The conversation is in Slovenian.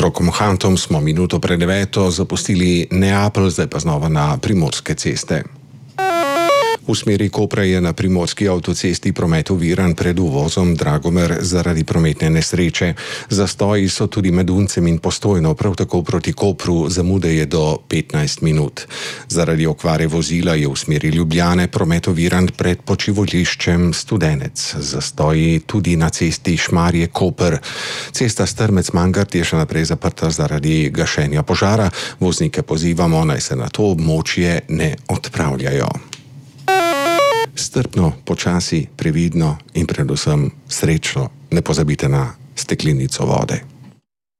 Rokom Huntom smo minuto pred 9 zapustili Neapelj, zdaj pa znova na primorske ceste. V smeri Kopra je na primorski avtocesti promet oviran pred uvozom Dragomer zaradi prometne nesreče. Zastoji so tudi med Uncem in Postojno, prav tako proti Kopru, zamude je do 15 minut. Zaradi okvare vozila je v smeri Ljubljane promet oviran pred počivališčem Studenec. Zastoji tudi na cesti Šmarje-Koper. Cesta Strmec-Mangart je še naprej zaprta zaradi gašenja požara. Voznike pozivamo, naj se na to območje ne odpravljajo. Strpno, počasi, previdno in predvsem srečno. Ne pozabite na steklenico vode.